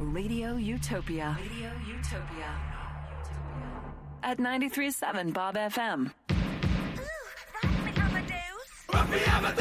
Radio Utopia. Radio Utopia. At 93.7 Bob FM. Ooh, rock me, Amadeus.